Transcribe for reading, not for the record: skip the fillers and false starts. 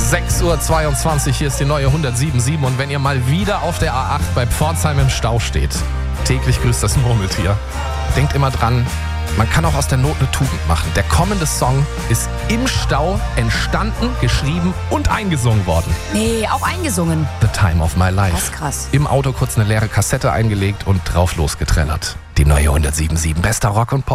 6:22 Uhr, hier ist die neue 107.7 und wenn ihr mal wieder auf der A8 bei Pforzheim im Stau steht, täglich grüßt das Murmeltier. Denkt immer dran, man kann auch aus der Not eine Tugend machen. Der kommende Song ist im Stau entstanden, geschrieben und eingesungen worden. Nee, auch eingesungen. The Time of My Life. Das ist krass. Im Auto kurz eine leere Kassette eingelegt und drauf losgetrellert. Die neue 107.7, bester Rock und Pop.